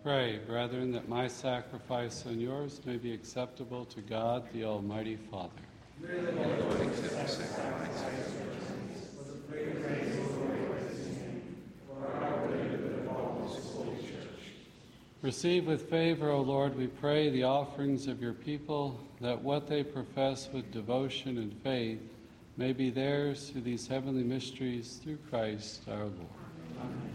Pray, brethren, that my sacrifice and yours may be acceptable to God, the Almighty Father. May the Lord accept the sacrifice for the praise of the Lord his name, for our good and of all his holy church. Receive with favor, O Lord, we pray, the offerings of your people, that what they profess with devotion and faith may be theirs through these heavenly mysteries, through Christ our Lord. Amen.